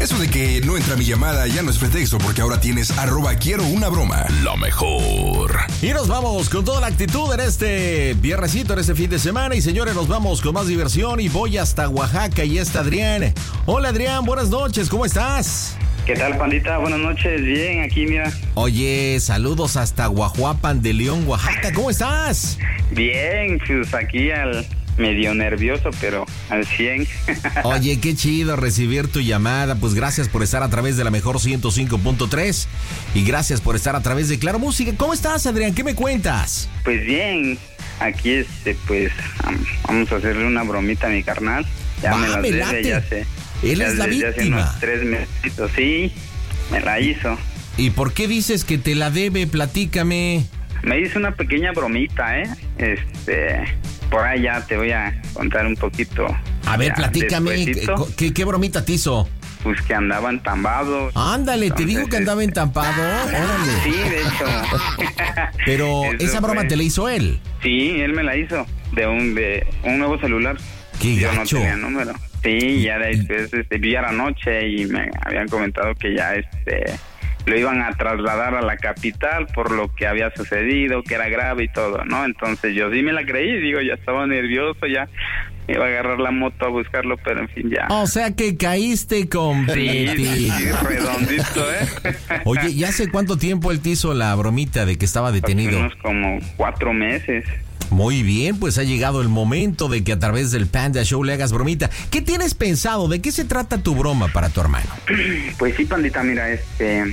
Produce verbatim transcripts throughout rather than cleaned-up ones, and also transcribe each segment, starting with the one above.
Eso de que no entra mi llamada ya no es pretexto, porque ahora tienes arroba quiero una broma. Lo mejor. Y nos vamos con toda la actitud en este viernesito, en este fin de semana. Y señores, nos vamos con más diversión y voy hasta Oaxaca y está Adrián. Hola Adrián, buenas noches, ¿cómo estás? ¿Qué tal, pandita? Buenas noches, bien, aquí mira. Oye, saludos hasta Guajuapan de León, Oaxaca, ¿cómo estás? Bien, pues aquí al medio nervioso, pero al cien. Oye, qué chido recibir tu llamada, pues gracias por estar a través de la mejor ciento cinco punto tres y gracias por estar a través de Claro Música. ¿Cómo estás, Adrián? ¿Qué me cuentas? Pues bien, aquí este, pues vamos a hacerle una bromita a mi carnal. Ya Va, me la me debe, late. ya sé. Él ya es la desde hace víctima. unos tres meses, sí, me la hizo. ¿Y por qué dices que te la debe? Platícame. Me hizo una pequeña bromita, ¿eh? Este, por ahí ya te voy a contar un poquito. A ver, ya, platícame, despuesito. ¿qué, qué bromita te hizo? Pues que andaba entambado. Ándale, Entonces, te digo que andaba este, entampado. Órale. Sí, de hecho. Pero Eso esa broma fue. te la hizo él. Sí, él me la hizo de un de un nuevo celular. Qué Yo gacho. no tenía número. Sí, ya después este, vi a la noche y me habían comentado que ya este lo iban a trasladar a la capital por lo que había sucedido, que era grave y todo, ¿no? Entonces yo sí me la creí, digo, ya estaba nervioso, ya iba a agarrar la moto a buscarlo, pero en fin, ya. O sea que caíste Sí, completito. sí, sí, redondito, ¿eh? Oye, ¿y hace cuánto tiempo él te hizo la bromita de que estaba detenido? Hace unos como cuatro meses. Muy bien, pues ha llegado el momento de que a través del Panda Show le hagas bromita. ¿Qué tienes pensado? ¿De qué se trata tu broma para tu hermano? Pues sí, pandita, mira, este,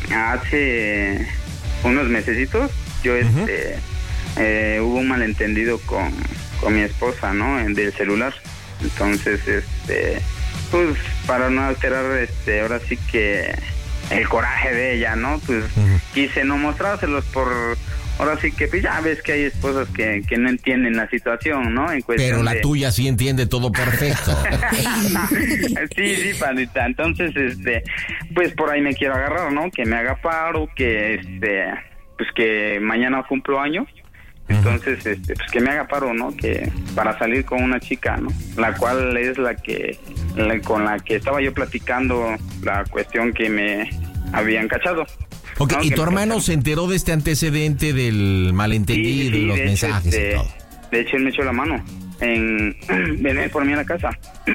hace unos mesecitos, yo, este, uh-huh. eh, hubo un malentendido con, con mi esposa, ¿no? En, del celular. Entonces, este, pues, para no alterar, este, ahora sí que el coraje de ella, ¿no? Pues, uh-huh. quise no mostrárselos por... Ahora sí que pues ya ves que hay esposas que, que no entienden la situación, ¿no? En Pero la de... tuya sí entiende todo perfecto. Sí, sí, pandita. Entonces, este, pues por ahí me quiero agarrar, ¿no? Que me haga paro, que este, pues que mañana cumplo años. Entonces, uh-huh. este, pues que me haga paro, ¿no? Que para salir con una chica, ¿no? La cual es la que, la, con la que estaba yo platicando la cuestión que me habían cachado. Ok, no, ¿y tu hermano pasó? Se enteró de este antecedente del malentendido, sí, sí, los de mensajes hecho, este, y todo? De hecho, él me echó la mano en venir por mí a la casa.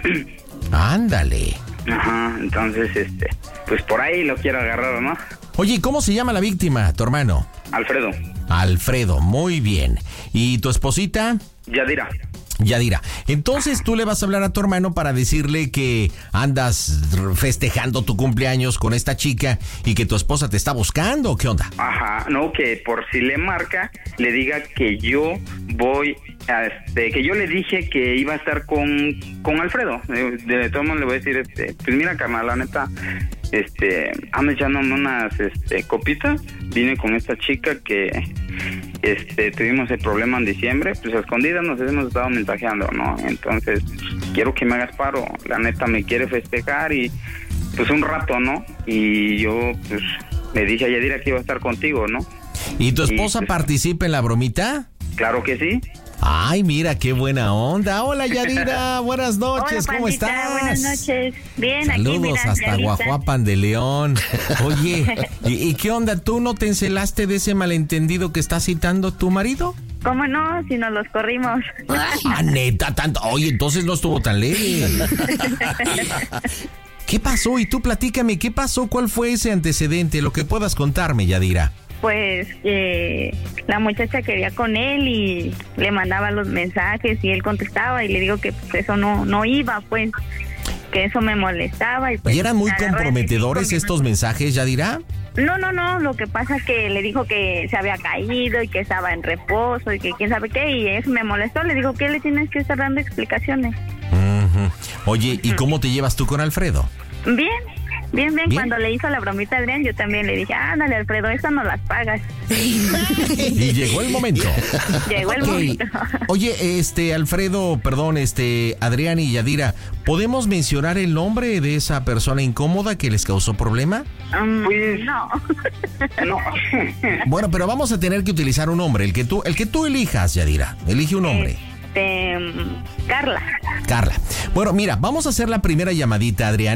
Ándale. Ajá, entonces, este, pues por ahí lo quiero agarrar, ¿no? Oye, ¿cómo se llama la víctima, tu hermano? Alfredo. Alfredo, muy bien. ¿Y tu esposita? Yadira. Yadira, entonces tú le vas a hablar a tu hermano para decirle que andas festejando tu cumpleaños con esta chica y que tu esposa te está buscando, ¿qué onda? Ajá, no, que por si le marca, le diga que yo voy, a este, que yo le dije que iba a estar con, con Alfredo. De, de todo modo le voy a decir, este, pues mira, carnal, la neta, este, ando echándome unas, este, copitas, vine con esta chica que, este, tuvimos el problema en diciembre, pues a escondidas nos hemos estado mensajeando, ¿no? Entonces, quiero que me hagas paro, la neta me quiere festejar y, pues un rato, ¿no? Y yo, pues, le dije a Yadira que iba a estar contigo, ¿no? ¿Y tu esposa y, pues, participa en la bromita? Claro que sí. Ay, mira, qué buena onda. Hola, Yadira, buenas noches, Hola, ¿cómo pandita, estás? Buenas noches, bien, saludos aquí, mira, hasta Yadita. Guajuapan de León. Oye, ¿y, ¿y qué onda? ¿Tú no te encelaste de ese malentendido que está citando tu marido? ¿Cómo no? Si nos los corrimos. Ah, neta, tanto. Oye, entonces no estuvo tan leve. ¿Qué pasó? Y tú platícame, ¿qué pasó? ¿Cuál fue ese antecedente? Lo que puedas contarme, Yadira. Pues que la muchacha quería con él y le mandaba los mensajes y él contestaba y le digo que pues, eso no no iba, pues que eso me molestaba. ¿Y, pues, ¿Y eran muy comprometedores estos mensajes, Yadira? No, no, no, lo que pasa es que le dijo que se había caído y que estaba en reposo y que quién sabe qué, y eso me molestó. Le digo que le tienes que estar dando explicaciones. Uh-huh. Oye, ¿y uh-huh. cómo te llevas tú con Alfredo? Bien, bien, bien, bien. Cuando le hizo la bromita a Adrián, yo también le dije, ándale, Alfredo, eso no las pagas. Y llegó el momento. Llegó el okay. momento. Oye, este, Alfredo, perdón, este, Adrián y Yadira, ¿podemos mencionar el nombre de esa persona incómoda que les causó problema? Um, pues, no. No. Bueno, pero vamos a tener que utilizar un nombre, el que tú, el que tú elijas, Yadira. Elige un nombre. Este, Carla. Carla. Bueno, mira, vamos a hacer la primera llamadita, Adrián.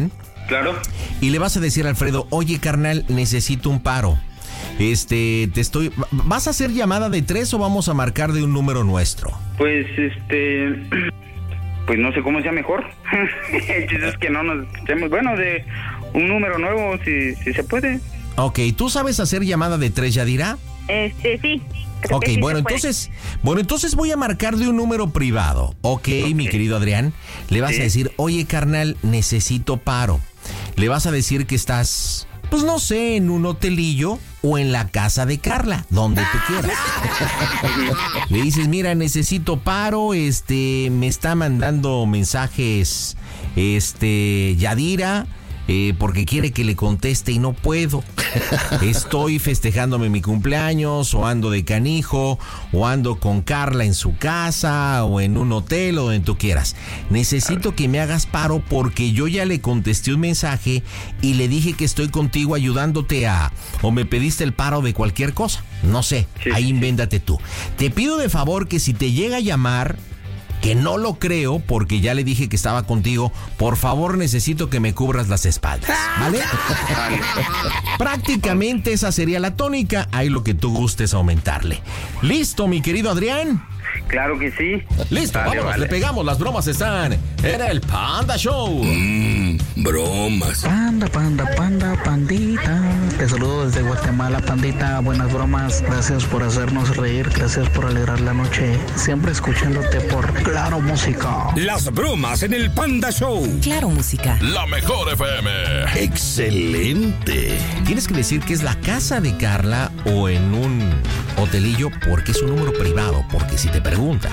Claro. Y le vas a decir a Alfredo, oye, carnal, necesito un paro. Este, te estoy... ¿Vas a hacer llamada de tres o vamos a marcar de un número nuestro? Pues, este... Pues no sé cómo sea mejor. El chiste es que no nos escuchemos. Bueno, de un número nuevo, si, si se puede. Ok, ¿tú sabes hacer llamada de tres, Yadira? Este, sí. Creo Ok, que sí bueno, se puede. entonces, bueno, entonces voy a marcar de un número privado. Ok, mi querido Adrián, le vas Sí. a decir, oye, carnal, necesito paro. Le vas a decir que estás, pues no sé, en un hotelillo o en la casa de Carla, donde tú quieras. Le dices, mira, necesito paro, este, me está mandando mensajes, este, Yadira, eh, porque quiere que le conteste y no puedo. Estoy festejándome mi cumpleaños, o ando de canijo, o ando con Carla en su casa, o en un hotel, o donde tú quieras. Necesito que me hagas paro porque yo ya le contesté un mensaje y le dije que estoy contigo ayudándote a... o me pediste el paro de cualquier cosa. No sé, Sí, ahí sí, sí. invéntate tú. Te pido de favor que si te llega a llamar... que no lo creo porque ya le dije que estaba contigo, por favor necesito que me cubras las espaldas, ¿vale? Vale. Prácticamente esa sería la tónica, ahí lo que tú gustes aumentarle. ¿Listo, mi querido Adrián? Claro que sí. Listo, Vale, vámonos, vale. le pegamos, las bromas están en el Panda Show. Mmm, bromas. Panda, panda, panda, pandita. Te saludo desde Guatemala, pandita. Buenas bromas. Gracias por hacernos reír. Gracias por alegrar la noche. Siempre escuchándote por Claro Música. Las bromas en el Panda Show. Claro Música. La mejor F M. Excelente. Tienes que decir que es la casa de Carla o en un hotelillo porque es un número privado, porque si te pregunta.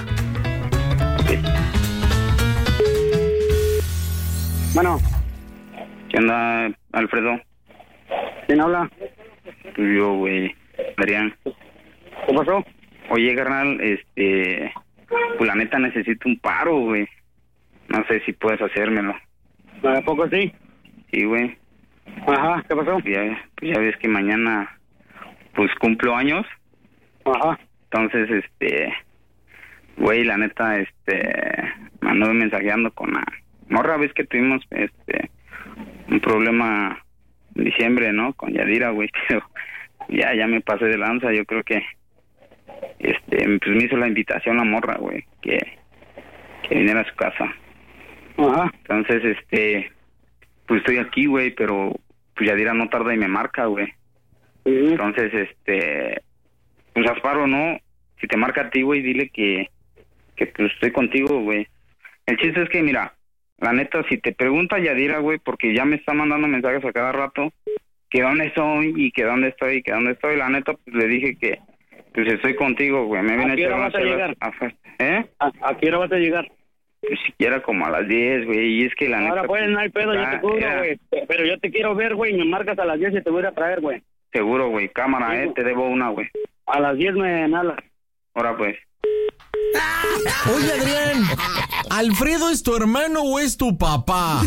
Bueno, ¿Qué onda, Alfredo? ¿quién habla? Pues yo, güey. Adrián. ¿Qué pasó? Oye, carnal, este... pues la neta necesito un paro, güey. No sé si puedes hacérmelo. ¿A poco sí? Sí, güey. Ajá, ¿qué pasó? Ya, pues ya ves que mañana, pues cumplo años. Ajá. Entonces, este... güey, la neta, este... me anduve mensajeando con la morra. Ves que tuvimos, este... un problema en diciembre, ¿no? Con Yadira, güey. Pero ya, ya me pasé de lanza. Yo creo que... este, pues me hizo la invitación la morra, güey. Que... que viniera a su casa. Ajá. Entonces, este... pues estoy aquí, güey, pero... pues Yadira no tarda y me marca, güey. Ujú. Entonces, este... pues Asparo, ¿no? Si te marca a ti, güey, dile que... que pues estoy contigo, güey. El chiste es que, mira... la neta, si te pregunta Yadira, güey, porque ya me está mandando mensajes a cada rato... que dónde estoy, y que dónde estoy, y que dónde estoy... la neta, pues le dije que... pues estoy contigo, güey. Me viene ¿A qué hora echar vas a unas llegar? chelas afuera. ¿Eh? ¿A, a qué hora vas a llegar? Pues siquiera como a las diez, güey. Y es que la neta... Ahora pues, no hay pedo, yo ah, te cubro, era- güey. Pero yo te quiero ver, güey, me marcas a las diez y te voy a ir a traer, güey. Seguro, güey. Cámara, Sí, eh. güey. Te debo una, güey. A las diez me hablas. Ahora pues. Oye, Adrián, ¿Alfredo es tu hermano o es tu papá?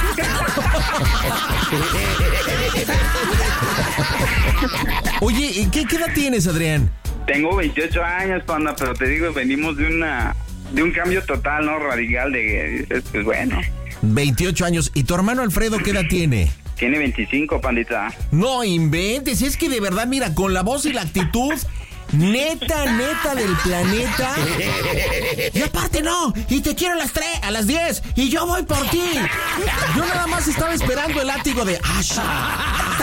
Oye, ¿qué, qué edad tienes, Adrián? Tengo veintiocho años, panda, pero te digo, venimos de una... de un cambio total, ¿no? Radical de que dices, pues bueno. veintiocho años. ¿Y tu hermano Alfredo qué edad tiene? Tiene veinticinco, pandita. No inventes, es que de verdad, mira, con la voz y la actitud, neta, neta del planeta. Y aparte no, y te quiero a las tres, a las diez, y yo voy por ti. Yo nada más estaba esperando el látigo de Asha.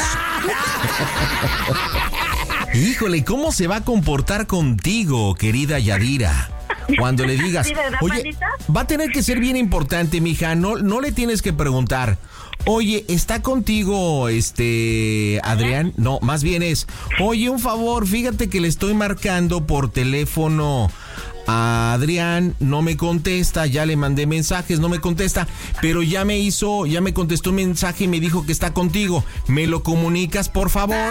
Híjole, ¿cómo se va a comportar contigo, querida Yadira? Cuando le digas, Sí, ¿verdad, oye, pandita? va a tener que ser bien importante, mija, no, no le tienes que preguntar, oye, ¿está contigo, este, Adrián? No, más bien es, oye, un favor, fíjate que le estoy marcando por teléfono a Adrián, no me contesta, ya le mandé mensajes, no me contesta, pero ya me hizo, ya me contestó un mensaje y me dijo que está contigo, ¿me lo comunicas, por favor?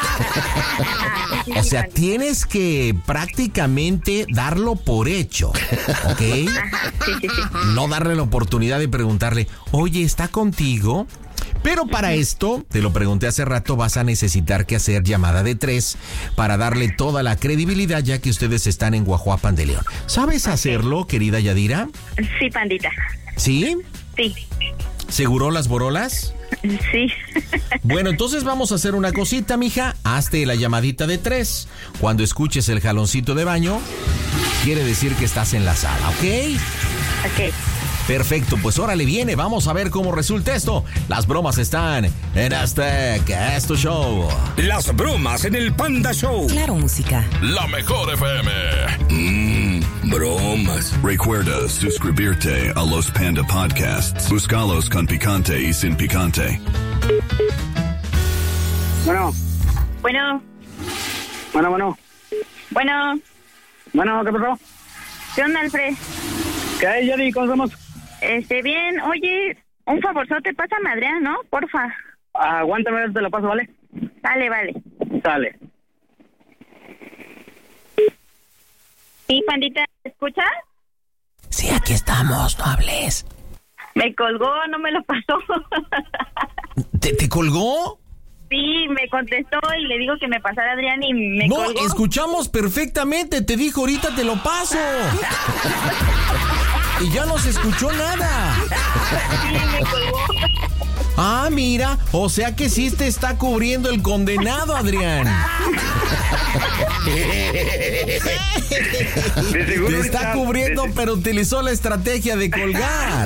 O sea, tienes que prácticamente darlo por hecho, ¿ok? Ajá, sí, sí, sí. No darle la oportunidad de preguntarle, oye, ¿está contigo? Pero para esto, te lo pregunté hace rato, vas a necesitar que hacer llamada de tres para darle toda la credibilidad ya que ustedes están en Guajuapan de León. ¿Sabes hacerlo, querida Yadira? Sí, pandita. ¿Sí? Sí. ¿Seguró las borolas? Sí. Bueno, entonces vamos a hacer una cosita, mija. Hazte la llamadita de tres. Cuando escuches el jaloncito de baño, quiere decir que estás en la sala, ¿ok? Ok. Perfecto, pues órale, viene, vamos a ver cómo resulta esto. Las bromas están en Aztec, esto show. Las bromas en el Panda Show. Claro, música. La mejor F M. Mmm, bromas. Recuerda suscribirte a los Panda Podcasts. Búscalos con picante y sin picante. Bueno, Bueno, bueno, bueno. bueno. Bueno, ¿qué pasó? ¿Qué onda, Alfred? ¿Qué hay, Yari? ¿Cómo estamos? Este, bien. Oye, un favorzote, pásame a Adrián, ¿no? Porfa. Aguántame, te lo paso, ¿vale? Dale, vale. Dale. Sí, Pandita, ¿me escuchas? Sí, aquí estamos, no hables. Me colgó, no me lo pasó. ¿Te, te colgó? Sí, me contestó y le digo que me pasara Adrián y me No, colgó. escuchamos perfectamente, te dijo ahorita te lo paso. Y ya no se escuchó nada. Sí, me colgó. Ah, mira, o sea que sí te está cubriendo el condenado, Adrián. De seguro Te está ahorita- cubriendo, de- pero utilizó la estrategia de colgar.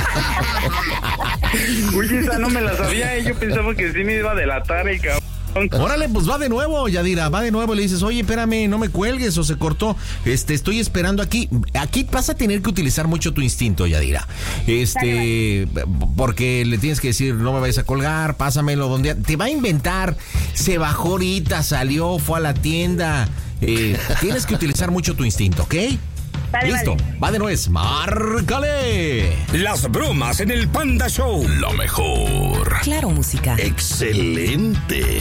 Oye, esa no me la sabía, yo pensaba que sí me iba a delatar el cabrón. Órale, pues va de nuevo, Yadira, va de nuevo y le dices, oye, espérame, no me cuelgues o se cortó. Este, estoy esperando aquí. Aquí vas a tener que utilizar mucho tu instinto, Yadira. Este, porque le tienes que decir, no me vayas a colgar, pásamelo donde... Te va a inventar, se bajó ahorita, salió, fue a la tienda. Eh, tienes que utilizar mucho tu instinto, ¿ok? Vale, Listo, vale. va de nuez, márcale. Las bromas en el Panda Show. Lo mejor. Claro, música. Excelente.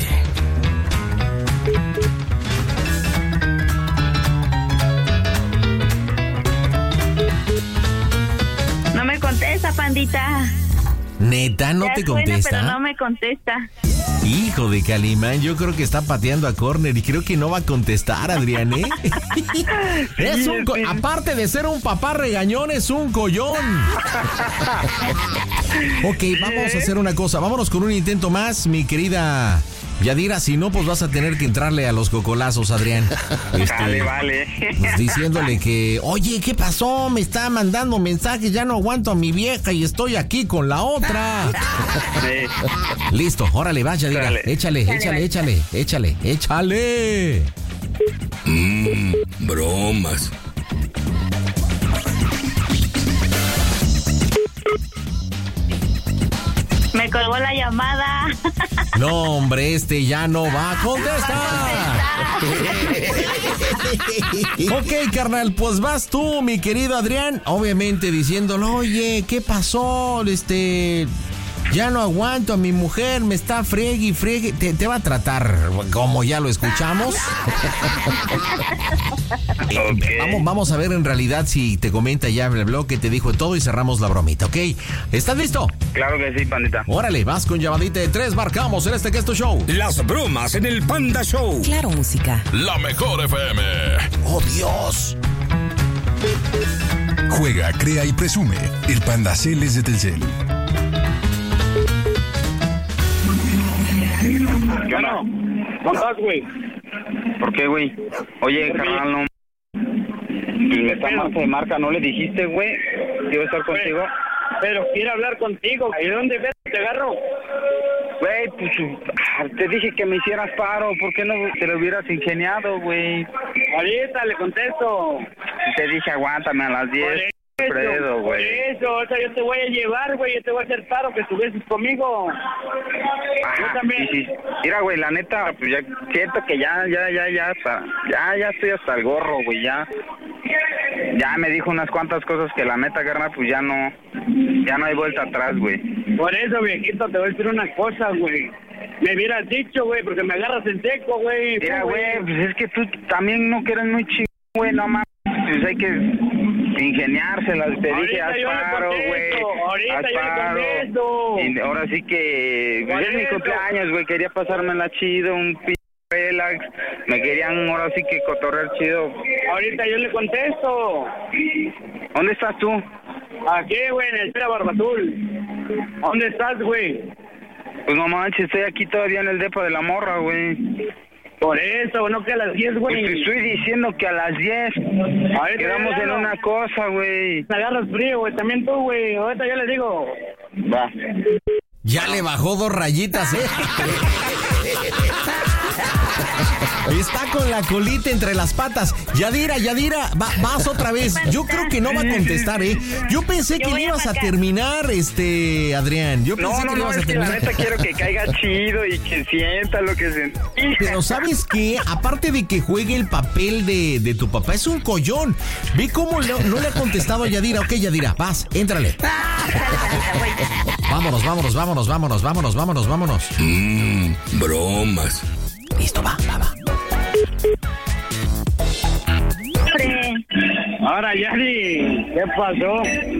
No me contesta, Pandita. Neta, ¿no Ya te suena, contesta? pero no me contesta. Hijo de Calimán, yo creo que está pateando a córner y creo que no va a contestar, Adrián, ¿eh? Es un co- aparte de ser un papá regañón, es un collón. Ok, vamos a hacer una cosa. Vámonos con un intento más, mi querida Yadira. Si no, pues vas a tener que entrarle a los cocolazos, Adrián. Este, Vale, vale. pues diciéndole que, oye, ¿qué pasó? Me está mandando mensajes, ya no aguanto a mi vieja y estoy aquí con la otra. Sí. Listo, órale, va, Yadira. Dale. Échale, Dale, échale, vale. échale, échale, échale. Mmm, bromas. Me colgó la llamada. No, hombre, este ya no va a contestar. Ok, carnal, pues vas tú, mi querido Adrián. Obviamente diciéndole, oye, ¿qué pasó? Este... Ya no aguanto a mi mujer, me está friegue y friegue. Te, te va a tratar como ya lo escuchamos. Ok. Vamos, vamos a ver en realidad si te comenta ya en el blog que te dijo todo y cerramos la bromita, ¿ok? ¿Estás listo? Claro que sí, Pandita. Órale, vas con llamadita de tres, marcamos en este que es tu show. Las bromas en el Panda Show. Claro, música. La mejor F M. ¡Oh, Dios! Juega, crea y presume. El Pandacel es de Telcel. ¿Qué onda? ¿Cómo estás, güey? ¿Por qué, güey? Oye, carnal, no... Y me está marca de marca, ¿no le dijiste, güey? Que iba a estar contigo. Pero quiero hablar contigo. ¿Y dónde ves? ¿Te agarro? Güey, pues ah, te dije que me hicieras paro. ¿Por qué no te lo hubieras ingeniado, güey? Ahorita le contesto. Te dije, aguántame a las diez. Fredo, Por güey. eso, o sea, yo te voy a llevar, güey. Yo te voy a hacer paro que estuvieses conmigo. Yo Ajá, también. sí, sí. Mira, güey, la neta, pues ya siento que ya, ya, ya, ya, hasta, ya, ya estoy hasta el gorro, güey, ya. Ya me dijo unas cuantas cosas que la neta, carnal, pues ya no, ya no hay vuelta atrás, güey. Por eso, viejito, te voy a decir una cosa, güey. Me hubieras dicho, güey, porque me agarras en seco, güey. Mira, Tú, güey, pues es que tú también no que eres muy chido, güey, no mames. Pues hay que ingeniárselas, te dije, Ahorita haz yo le paro, contesto, güey. ahorita haz yo le paro. contesto. Y ahora sí que, pues Por es mi eso. cumpleaños, güey, quería pasármela chido, un p*** relax. Me querían ahora sí que cotorrear chido. Ahorita yo le contesto. ¿Dónde estás tú? Aquí, güey, en el Pera Barbatul. ¿Dónde estás, güey? Pues no manches, estoy aquí todavía en el depa de la morra, güey. Por eso, no que a las diez, güey. Pues te estoy diciendo que a las diez Ahorita quedamos ya en no. una cosa, güey. Te agarras frío, güey. También tú, güey. Ahorita ya le digo. Va. Ya le bajó dos rayitas, ¿eh? Está con la colita entre las patas. Yadira, Yadira, va, vas otra vez. Yo creo que no va a contestar, ¿eh? Yo pensé Yo que voy le a ibas a marcar. terminar, este, Adrián. Yo pensé No, no, que le no, ibas a es que la terminar. neta quiero que caiga chido y que sienta lo que sentí. Pero ¿sabes qué? Aparte de que juegue el papel de, de tu papá, es un collón. Ve cómo no, no le ha contestado a Yadira. Ok, Yadira, vas, éntrale. Vámonos, vámonos, vámonos, vámonos, vámonos, vámonos, vámonos. Mmm, bromas. Listo, va, va, va. Hombre, Ahora, Yari, ¿qué pasó?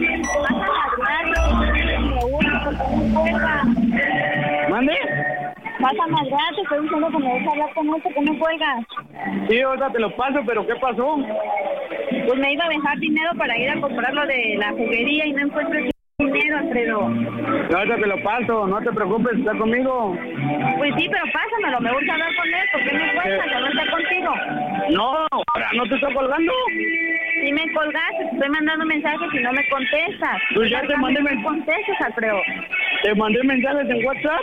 ¿Mande? pásame al gato, estoy diciendo que me dejes hablar con esto, que me cuelgas. Sí, ahorita te lo paso, pero ¿qué pasó? Pues me iba a dejar dinero para ir a comprar lo de la juguería y no encuentro el dinero, Alfredo. Ahorita te lo paso, no te preocupes, está conmigo. Pues sí, pero pásamelo, me gusta hablar con él, ¿por qué me cuelgas? Ya no está contigo. No, ahora no te estoy colgando. Si me colgaste, te estoy mandando mensajes y no me contestas. Pues ya te mandé No men- me contestas, Alfredo. Te mandé mensajes en WhatsApp.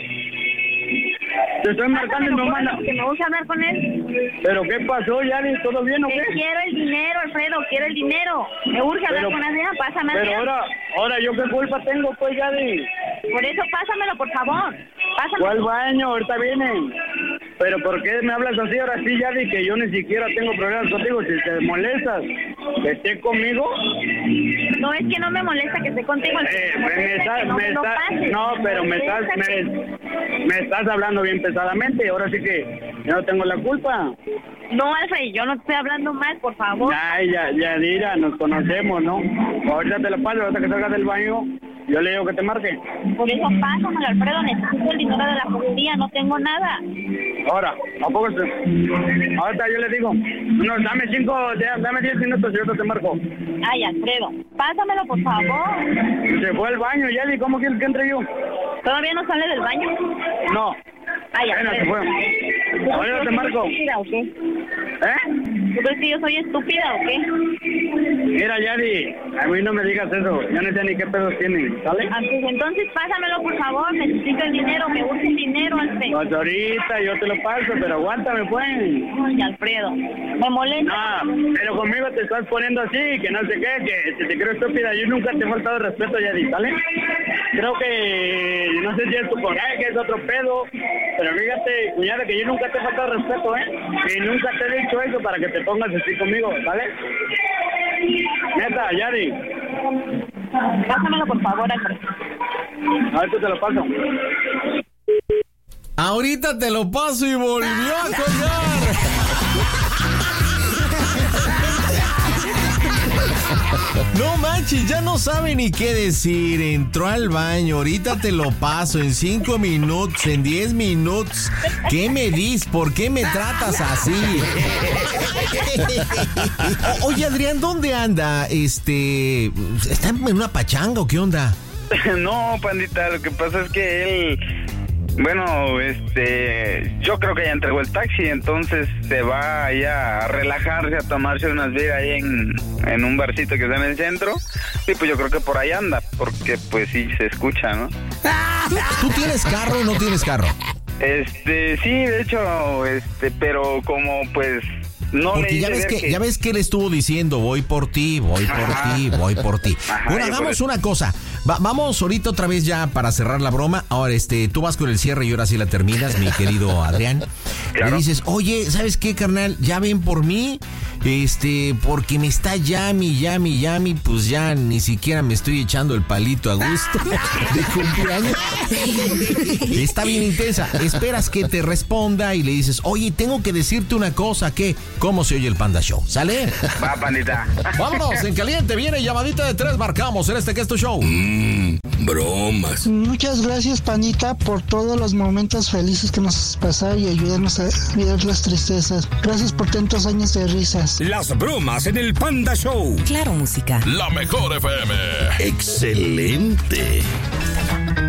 Te estoy marcando y no Pásamelo, manda. porque me gusta hablar con él. ¿Pero qué pasó, Yari? ¿Todo bien o Que qué? quiero el dinero, Alfredo, quiero el dinero. Me urge hablar Pero- con Adrián, pásame Pero Adrián. ahora, ahora yo qué culpa tengo, pues, Yari. Por eso pásamelo, por favor. Pásamelo. ¿Cuál baño? Ahorita vienen. Pero ¿por qué me hablas así ahora sí, Yari? Que yo ni siquiera tengo problemas contigo. Si te molestas, que esté conmigo. No, es que no me molesta que esté contigo. Eh, me me, me molesta estás, que no me me lo estás, pases. no, pero me estás, molesta que- me, me estás hablando bien pesadamente. Ahora sí que yo no tengo la culpa. No, Alfred, yo no te estoy hablando mal, por favor. Ay, ya, Yadira, nos conocemos, ¿no? Ahorita te lo paso, ahorita que salgas del baño, yo le digo que te marque. Por eso pásamelo, Alfredo, necesito el dinero de la juguería, no tengo nada. Ahora, ¿a poco se- ahorita yo le digo, no, dame cinco, ya, dame diez minutos y ahorita te marco. Ay, Alfredo, pásamelo, por favor. Se fue al baño, Yadi, ¿cómo quieres que entre yo? ¿Todavía no sale del baño? No. Ay, Bueno, Alfredo. se fue. ¿Tú Ahorita crees te que marco. soy estúpida o qué? ¿Eh? ¿Tú crees que yo soy estúpida o qué? Mira, Yadi, a mí no me digas eso, yo no sé ni qué pedos tienen, ¿sale? Ah, pues entonces pásamelo, por favor, necesito el dinero, me gusta el dinero, Alfredo. Pues ahorita yo te lo paso, pero aguántame, pues. Ay, Alfredo, me molesta. No, pero conmigo te estás poniendo así, que no sé qué, que si te creo estúpida. Yo nunca te he faltado el respeto, Yadi, ¿sale? Creo que, no sé si es tu coraje, es otro pedo, pero fíjate, cuñada, que yo nunca te he faltado el respeto, ¿eh? Y nunca te he dicho eso para que te pongas así conmigo, ¿sale? Neta, Yadi, Pásamelo, por favor, Alfredo. ahorita te lo paso. Ahorita te lo paso y volvió a colgar. No manches, ya no sabe ni qué decir. Entró al baño, ahorita te lo paso en cinco minutos, en diez minutos. ¿Qué me dices? ¿Por qué me tratas así? O- Oye, Adrián, ¿dónde anda? Este, ¿está en una pachanga o qué onda? No, pandita, lo que pasa es que él, bueno, este, yo creo que ya entregó el taxi, entonces se va allá a relajarse, a tomarse unas beers ahí en, en un barcito que está en el centro, y pues yo creo que por ahí anda, porque pues sí se escucha, ¿no? ¿Tú tienes carro o no tienes carro? Este, sí, de hecho, este, pero como pues no le Porque ya hice ves ver que, ya ves que él estuvo diciendo, voy por ti, voy por Ajá. ti, voy por ti. Ajá, Bueno, y por hagamos eso. una cosa. Va- vamos ahorita otra vez ya para cerrar la broma. Ahora, este, tú vas con el cierre y ahora sí la terminas, mi querido Adrián. Claro. Le dices, oye, ¿sabes qué, carnal? Ya ven por mí, este, porque me está llame, llame, llame, pues ya ni siquiera me estoy echando el palito a gusto de cumpleaños. Está bien intensa. Esperas que te responda y le dices, oye, tengo que decirte una cosa, ¿qué? ¿Cómo se oye el Panda Show? ¿Sale? Va, pandita. Vámonos, en caliente, viene llamadita de tres, marcamos en este que es tu show. Mmm, bromas. Muchas gracias, Panita, por todos los momentos felices que nos has pasado y ayudarnos a olvidar las tristezas. Gracias por tantos años de risas. Las bromas en el Panda Show. Claro, música. La mejor F M. Excelente.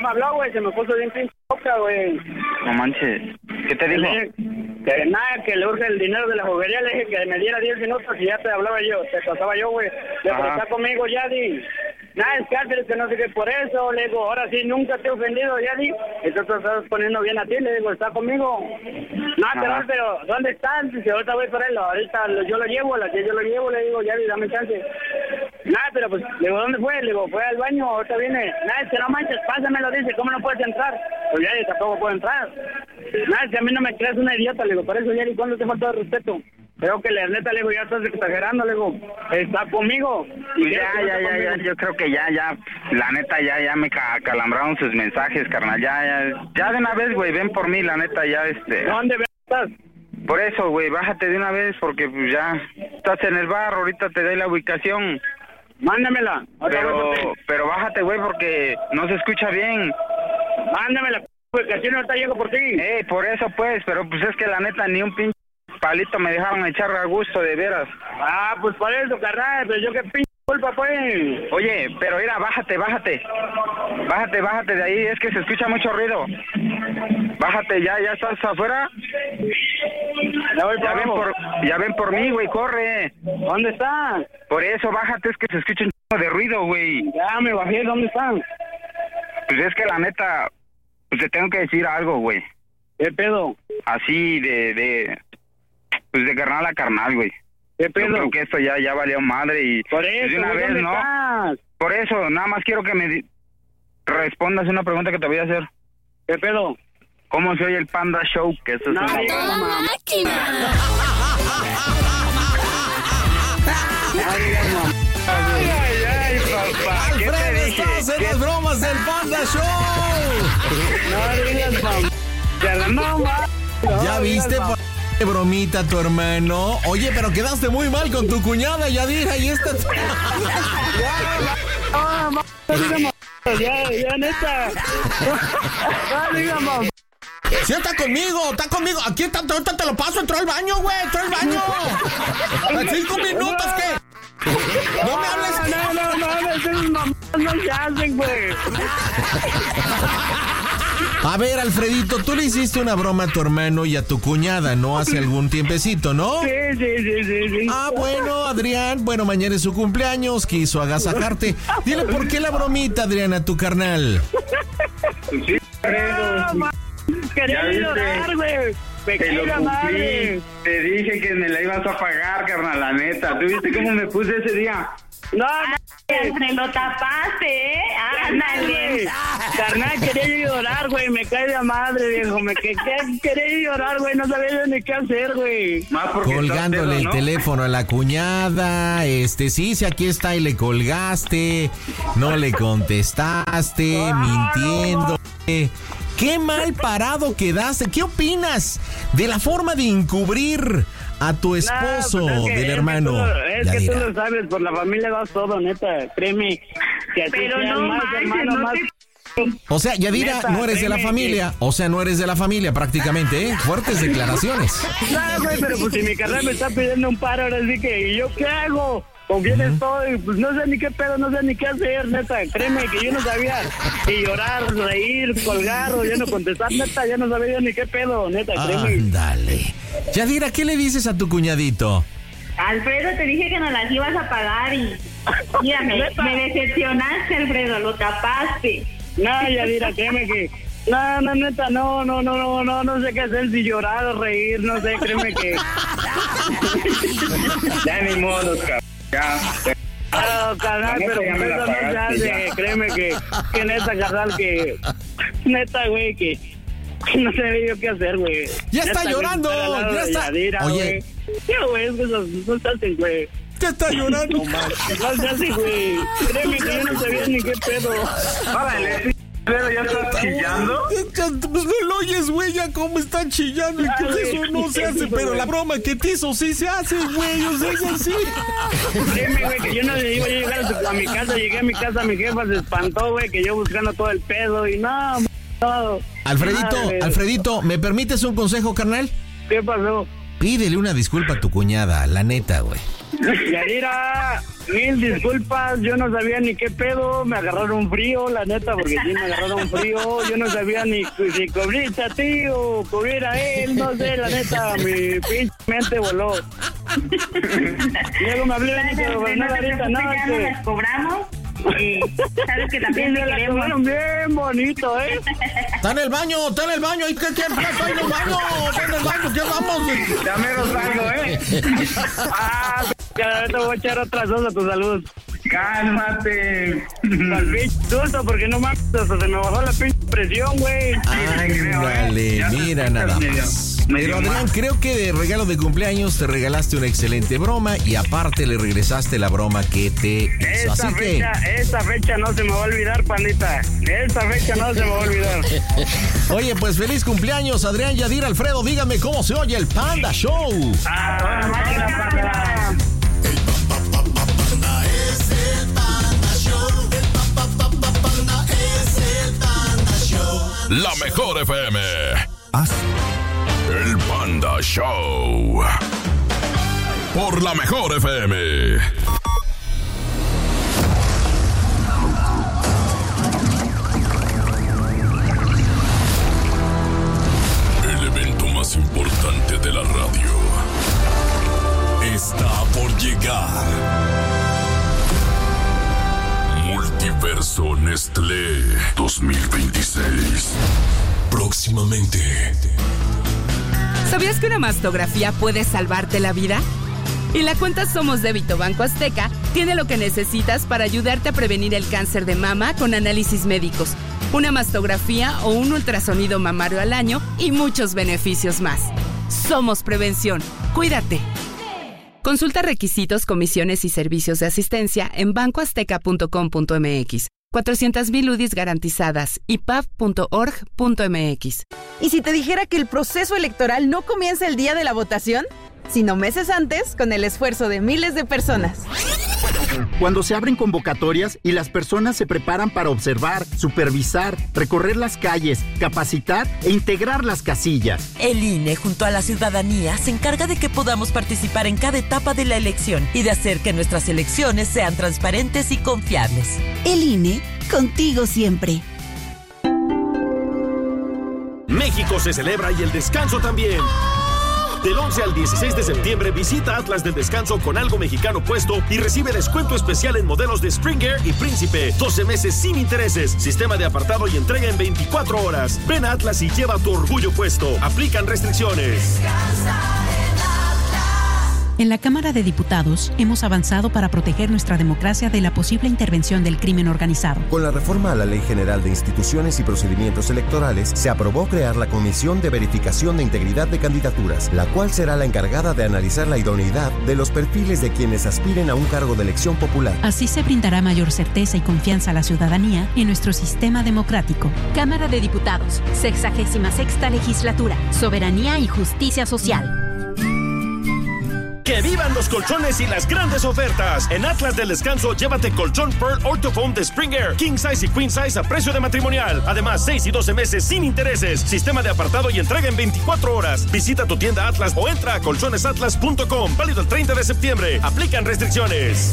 me habló, güey, se me puso bien pinche boca, güey. No manches. ¿Qué te dijo? Que nada, que le urge el dinero de la juguería, le dije que me diera diez minutos y ya te hablaba yo, te pasaba yo, güey. Le digo, está conmigo, Yadi. Nada, es cárcel, que no sé qué, por eso, le digo, ahora sí, nunca te he ofendido, Yadi. Entonces estás poniendo bien a ti, le digo, está conmigo. No, pero, pero, ¿dónde están? Dice, ahorita voy por él, ahorita yo lo llevo, la que yo lo llevo, le digo, Yadi, dame chance. Nada, pero pues, le digo, ¿dónde fue? Le digo, fue al baño, ahorita viene. Nada, es que no manches, pásamelo, dice, ¿cómo no puedes entrar? Pues Yadi, tampoco puedo entrar. Nada, es que a mí no me creas una idiota, le digo, por eso, Yadi, ¿cuándo te falta de respeto? Creo que la neta, le digo, ya estás exagerando, le digo, está conmigo. Pues ya, ya, ya, ya, yo creo que ya, ya, la neta, ya, ya me ca calambraron sus mensajes, carnal, ya, ya, ya de una vez, güey, ven por mí, la neta, ya, este... ¿Dónde estás? Por eso, güey, bájate de una vez, porque pues ya, estás en el bar, ahorita te doy la ubicación. Mándamela. Pero, pero bájate, güey, porque no se escucha bien. Mándamela, ubicación, ahorita llego por ti. Eh, por eso, pues, pero pues es que la neta, ni un pinche palito me dejaron echar a gusto, de veras. Ah, pues por eso, carnal, pero yo qué pinche culpa, pues. Oye, pero mira, bájate, bájate. Bájate, bájate de ahí, es que se escucha mucho ruido. Bájate, ya, ya estás afuera. Ya, voy ya, ven por, ya ven por mí, güey, corre. ¿Dónde estás? Por eso, bájate, es que se escucha un chingo de ruido, güey. Ya me bajé, ¿dónde están? Pues es que la neta, pues te tengo que decir algo, güey. ¿Qué pedo? Así de, de, pues de carnal a carnal, güey. ¿Qué pedo? Yo creo que esto ya, ya valió madre y... Por eso, pues de una vez, ¿no? Estás? Por eso, nada más quiero que me respondas una pregunta que te voy a hacer. ¿Qué pedo? ¿Cómo se oye el Panda Show? Que eso no, es una... ¡No, máquina! Ay, ay, ay, papá. Alfredo, estás en las bromas del Panda Show. No digas, mamá. No, no, ¿Ya viste por qué bromita tu hermano? Oye, pero quedaste muy mal con tu cuñada, ya dije, ahí está. No, no, ya, ya, neta. No, diga, mamá. Sí, está conmigo, está conmigo. Aquí está, ahorita te lo paso, entró al baño, güey, entró al baño. ¿A cinco minutos qué? No me hables. No, no, no, no, esas mamás no se hacen, güey. A ver, Alfredito, tú le hiciste una broma a tu hermano y a tu cuñada, ¿no? Hace algún tiempecito, ¿no? Sí, sí, sí, sí, sí. Ah, bueno, Adrián, bueno, mañana es su cumpleaños, quiso agasajarte. Dile, ¿por qué la bromita, Adrián, a tu carnal? Sí, no, quería llorar, güey. Te lo cumplí. Te dije que me la ibas a pagar, carnal, la neta. ¿Tú viste cómo me puse ese día? No, Alfred, lo tapaste, ¿eh? Ándale. Carnal, quería llorar, güey. Me cae de madre, viejo. Me que, que, quería llorar, güey. No sabía ni qué hacer, güey. Colgándole el ¿no? teléfono a la cuñada. Este, sí, sí, aquí está y le colgaste. No le contestaste, oh, mintiendo. No. Qué mal parado quedaste. ¿Qué opinas de la forma de encubrir a tu esposo nah, pues es que, del hermano? Es que, es que tú lo sabes, por la familia vas todo, neta. Créeme. Que así Pero no más, manches, hermano, no más... te... O sea, Yadira, neta, no eres de la familia. Que... O sea, no eres de la familia prácticamente, ¿eh? Fuertes declaraciones. No, güey, pero pues si mi carnal me está pidiendo un paro, ahora sí que, ¿y yo qué hago? ¿Con quién uh-huh. estoy? Pues no sé ni qué pedo, no sé ni qué hacer, neta. Créeme que yo no sabía si llorar, reír, colgar o ya no contestar, neta. Ya no sabía ni qué pedo, neta, créeme. Ándale. Yadira, ¿qué le dices a tu cuñadito? Alfredo, te dije que no las ibas a pagar y... Mira, me, me decepcionaste, Alfredo, lo tapaste. No, Yadira, créeme que... No, no, neta, no, no, no, no, no, no sé qué hacer, si llorar o reír, no sé, créeme que... Ya ni modo, cabrón. Ya. No, carnal, pero por eso no se hace, créeme que, que neta, carnal, que... Neta, güey, que... No sé yo qué hacer, güey. Ya neta, está llorando, güey, ya está. Yadira, oye. ¿Qué, güey? Es que no, no se hacen, güey. Ya está llorando. No se hace, güey. Créeme que yo no sabía ni qué pedo. Órale, pero ya estás chillando. Pues no lo oyes, güey, ya cómo están chillando. Y que ah, eso no se hace, pero la broma que te hizo sí se hace, güey. O sea, es así. Créeme, güey, que yo no iba a llegar a, a mi casa. Llegué a mi casa, mi jefa se espantó, güey, que yo buscando todo el pedo y no, no. Alfredito, madre. Alfredito, ¿me permites un consejo, carnal? ¿Qué pasó? Pídele una disculpa a tu cuñada, la neta, güey. Yadira, mil disculpas, yo no sabía ni qué pedo, me agarraron frío, la neta, porque sí me agarraron frío, yo no sabía ni si cubrirte a ti o cubrir a él, no sé, la neta, mi pinche mente voló. Luego me hablé de mi gobernador ahorita, no, ya nos las cobramos. Y sabes que también me le queremos. la bien bonito, ¿eh? Está en el baño, está en el baño. ¿Qué, qué, qué? Está en el baño, está en el baño. ¿Qué vamos? Dame los salgo, ¿eh? Ah, te voy a echar otras dos a tu salud. Cálmate. Al pinche susto, porque no mames, hasta se me bajó la pinche presión, güey. Ándale, mira nada más. Pero Adrián, creo que de regalo de cumpleaños te regalaste una excelente broma y aparte le regresaste la broma que te hizo. Esta Así fecha, que... esta fecha no se me va a olvidar, pandita. Esta fecha no se me va a olvidar. Oye, pues feliz cumpleaños, Adrián Yadira Alfredo. Dígame cómo se oye el Panda Show. Ah, máquina, panda. La mejor F M. Haz el Panda Show. Por la mejor F M. El evento más importante de la radio está por llegar. Multiverso Nestlé dos mil veintiséis. Próximamente. ¿Sabías que una mastografía puede salvarte la vida? Y la cuenta Somos Débito Banco Azteca tiene lo que necesitas para ayudarte a prevenir el cáncer de mama con análisis médicos, una mastografía o un ultrasonido mamario al año y muchos beneficios más. Somos Prevención. Cuídate. Consulta requisitos, comisiones y servicios de asistencia en banco azteca punto com punto m x. cuatrocientas mil U D Is garantizadas. I P A B punto org punto m x. ¿Y si te dijera que el proceso electoral no comienza el día de la votación, sino meses antes, con el esfuerzo de miles de personas? Cuando se abren convocatorias y las personas se preparan para observar, supervisar, recorrer las calles, capacitar e integrar las casillas. El I N E, junto a la ciudadanía, se encarga de que podamos participar en cada etapa de la elección y de hacer que nuestras elecciones sean transparentes y confiables. El I N E, contigo siempre. México se celebra y el descanso también. Del once al dieciséis de septiembre visita Atlas del Descanso con algo mexicano puesto y recibe descuento especial en modelos de Springer y Príncipe. doce meses sin intereses, sistema de apartado y entrega en veinticuatro horas. Ven a Atlas y lleva tu orgullo puesto. Aplican restricciones. En la Cámara de Diputados hemos avanzado para proteger nuestra democracia de la posible intervención del crimen organizado. Con la reforma a la Ley General de Instituciones y Procedimientos Electorales, se aprobó crear la Comisión de Verificación de Integridad de Candidaturas, la cual será la encargada de analizar la idoneidad de los perfiles de quienes aspiren a un cargo de elección popular. Así se brindará mayor certeza y confianza a la ciudadanía en nuestro sistema democrático. Cámara de Diputados, sexagésima sexta legislatura, soberanía y justicia social. ¡Que vivan los colchones y las grandes ofertas! En Atlas del Descanso, llévate colchón Pearl Orthofoam de Springer, King Size y Queen Size a precio de matrimonial. Además, seis y doce meses sin intereses. Sistema de apartado y entrega en veinticuatro horas. Visita tu tienda Atlas o entra a colchones atlas punto com. Válido el treinta de septiembre. Aplican restricciones.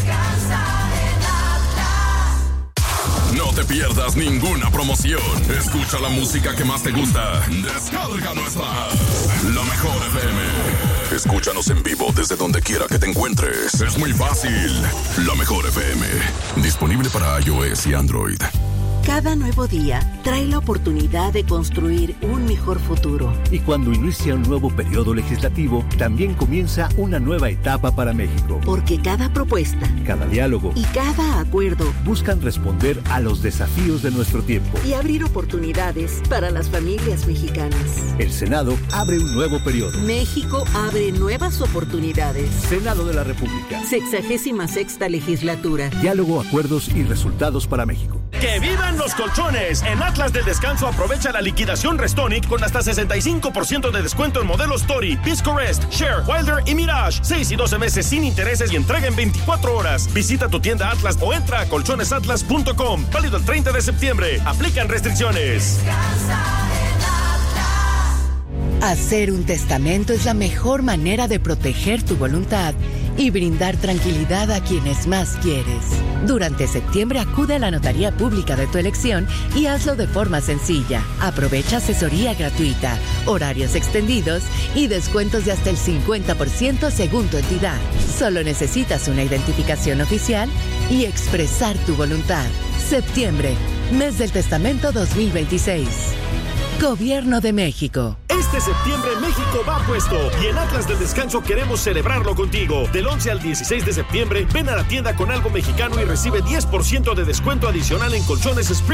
No te pierdas ninguna promoción. Escucha la música que más te gusta. Descarga nuestra app. La mejor F M. Escúchanos en vivo desde donde quiera que te encuentres. Es muy fácil. La mejor F M. Disponible para iOS y Android. Cada nuevo día trae la oportunidad de construir un mejor futuro. Y cuando inicia un nuevo periodo legislativo, también comienza una nueva etapa para México. Porque cada propuesta, cada diálogo y cada acuerdo buscan responder a los desafíos de nuestro tiempo y abrir oportunidades para las familias mexicanas. El Senado abre un nuevo periodo. México abre nuevas oportunidades. Senado de la República. Sexagésima sexta legislatura. Diálogo, acuerdos y resultados para México. ¡Que vivan los colchones! En Atlas del Descanso aprovecha la liquidación Restonic con hasta sesenta y cinco por ciento de descuento en modelos Tori, Pisco Rest, Share, Wilder y Mirage. seis y doce meses sin intereses y entrega en veinticuatro horas. Visita tu tienda Atlas o entra a colchones atlas punto com. Válido el treinta de septiembre. Aplican restricciones. Hacer un testamento es la mejor manera de proteger tu voluntad y brindar tranquilidad a quienes más quieres. Durante septiembre acude a la notaría pública de tu elección y hazlo de forma sencilla. Aprovecha asesoría gratuita, horarios extendidos y descuentos de hasta el cincuenta por ciento según tu entidad. Solo necesitas una identificación oficial y expresar tu voluntad. Septiembre, mes del testamento dos mil veintiséis. Gobierno de México. Este septiembre México va puesto y en Atlas del Descanso queremos celebrarlo contigo. Del once al dieciséis de septiembre, ven a la tienda con algo mexicano y recibe diez por ciento de descuento adicional en colchones Spring